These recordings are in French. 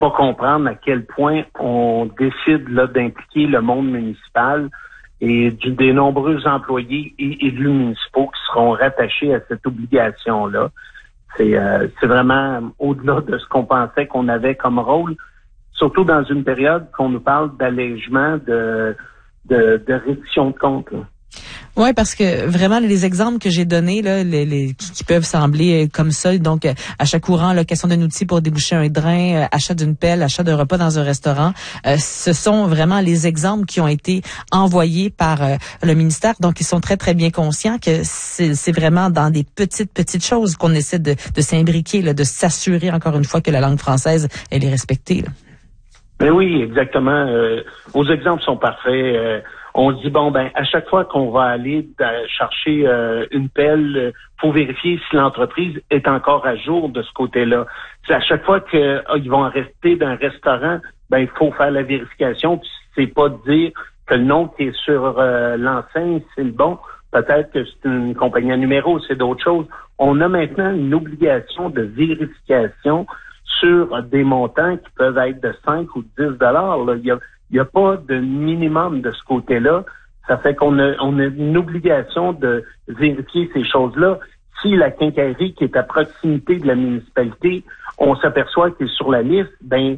pas comprendre à quel point on décide là d'impliquer le monde municipal et des nombreux employés et élus municipaux qui seront rattachés à cette obligation-là. C'est vraiment au-delà de ce qu'on pensait qu'on avait comme rôle, surtout dans une période qu'on nous parle d'allègement de réduction de comptes. Oui, parce que vraiment les exemples que j'ai donnés là, qui peuvent sembler comme ça, donc achat courant, location d'un outil pour déboucher un drain, achat d'une pelle, achat de repas dans un restaurant, ce sont vraiment les exemples qui ont été envoyés par le ministère. Donc ils sont très très bien conscients que c'est vraiment dans des petites choses qu'on essaie de s'imbriquer, là, de s'assurer encore une fois que la langue française elle est respectée. Là. Ben oui, exactement. Vos exemples sont parfaits. On se dit, à chaque fois qu'on va aller chercher une pelle, faut vérifier si l'entreprise est encore à jour de ce côté-là. C'est à chaque fois qu'ils vont rester d'un restaurant, il faut faire la vérification. Puis c'est pas de dire que le nom qui est sur l'enseigne, c'est le bon. Peut-être que c'est une compagnie à numéro, c'est d'autres choses. On a maintenant une obligation de vérification sur des montants qui peuvent être de 5 ou 10 $. Là. Il n'y a pas de minimum de ce côté-là. Ça fait qu'on a une obligation de vérifier ces choses-là. Si la quincaillerie qui est à proximité de la municipalité, on s'aperçoit qu'il est sur la liste,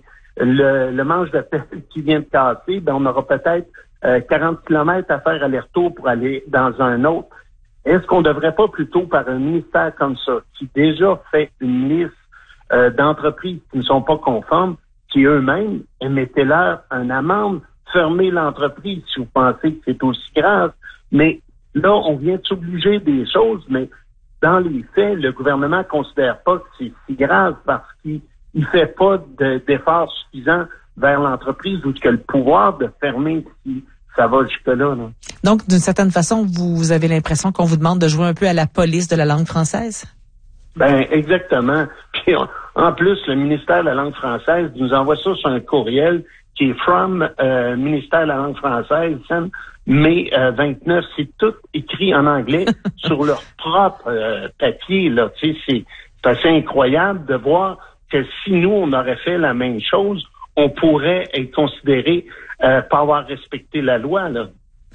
le manche de pelle qui vient de casser, on aura peut-être 40 kilomètres à faire aller-retour pour aller dans un autre. Est-ce qu'on ne devrait pas plutôt, par un ministère comme ça, qui déjà fait une liste d'entreprises qui ne sont pas conformes, qui eux-mêmes mettez-leur une amende, fermez l'entreprise si vous pensez que c'est aussi grave. Mais là, on vient de s'obliger des choses, mais dans les faits, le gouvernement ne considère pas que c'est si grave parce qu'il ne fait pas d'efforts suffisants vers l'entreprise ou que le pouvoir de fermer si ça va jusque-là. Là. Donc, d'une certaine façon, vous avez l'impression qu'on vous demande de jouer un peu à la police de la langue française? Exactement. Puis en plus, le ministère de la langue française nous envoie ça sur un courriel qui est from ministère de la langue française, mai 29. C'est tout écrit en anglais sur leur propre papier. Là, tu sais, c'est assez incroyable de voir que si nous on aurait fait la même chose, on pourrait être considéré pas avoir respecté la loi. Là.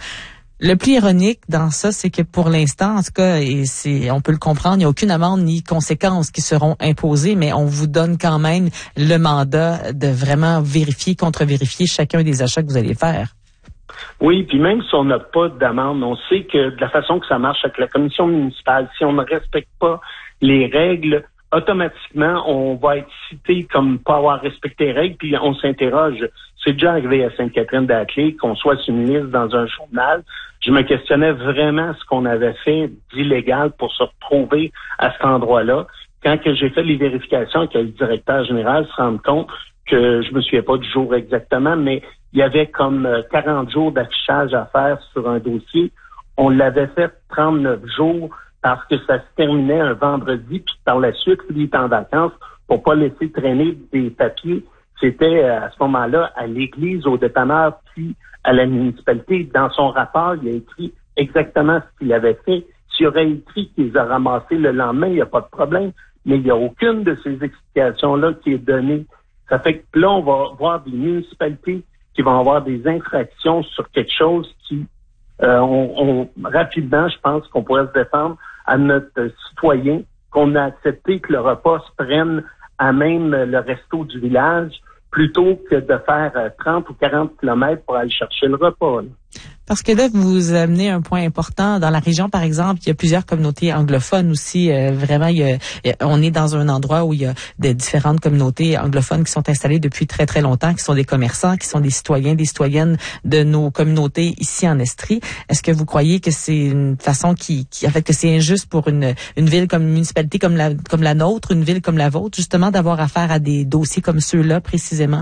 Le plus ironique dans ça, c'est que pour l'instant, en tout cas, on peut le comprendre, il n'y a aucune amende ni conséquences qui seront imposées, mais on vous donne quand même le mandat de vraiment vérifier, contre-vérifier chacun des achats que vous allez faire. Oui, puis même si on n'a pas d'amende, on sait que de la façon que ça marche avec la commission municipale, si on ne respecte pas les règles, automatiquement, on va être cité comme pas avoir respecté les règles, puis on s'interroge. C'est déjà arrivé à Sainte-Catherine-d'Aclay qu'on soit sur une liste dans un journal. Je me questionnais vraiment ce qu'on avait fait d'illégal pour se retrouver à cet endroit-là. Quand que j'ai fait les vérifications, que le directeur général se rende compte que je me souviens pas du jour exactement, mais il y avait comme 40 jours d'affichage à faire sur un dossier. On l'avait fait 39 jours parce que ça se terminait un vendredi, puis par la suite, lui est en vacances pour pas laisser traîner des papiers. C'était à ce moment-là à l'église, au dépanneur, puis à la municipalité. Dans son rapport, il a écrit exactement ce qu'il avait fait. S'il aurait écrit qu'il les a ramassés le lendemain, il n'y a pas de problème. Mais il n'y a aucune de ces explications-là qui est donnée. Ça fait que là, on va voir des municipalités qui vont avoir des infractions sur quelque chose qui, rapidement, je pense qu'on pourrait se défendre à notre citoyen, qu'on a accepté que le repas se prenne à même le resto du village, plutôt que de faire 30 ou 40 kilomètres pour aller chercher le repas. Là. Parce que là, vous amenez un point important. Dans la région, par exemple, il y a plusieurs communautés anglophones aussi. Vraiment, on est dans un endroit où il y a des différentes communautés anglophones qui sont installées depuis très, très longtemps, qui sont des commerçants, qui sont des citoyens, des citoyennes de nos communautés ici en Estrie. Est-ce que vous croyez que c'est une façon en fait, que c'est injuste pour une ville comme une municipalité comme la nôtre, une ville comme la vôtre, justement, d'avoir affaire à des dossiers comme ceux-là, précisément?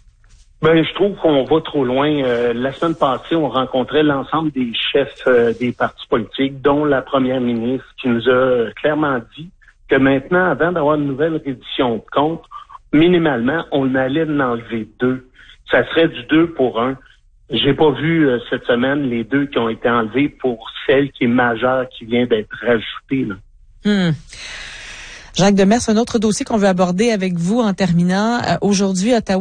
Je trouve qu'on va trop loin. La semaine passée, on rencontrait l'ensemble des chefs des partis politiques, dont la première ministre, qui nous a clairement dit que maintenant, avant d'avoir une nouvelle reddition de compte, minimalement, on allait en enlever 2. Ça serait du 2 pour 1. J'ai pas vu cette semaine les 2 qui ont été enlevés pour celle qui est majeure, qui vient d'être rajoutée. Là. Jacques Demers, un autre dossier qu'on veut aborder avec vous en terminant. Aujourd'hui, Ottawa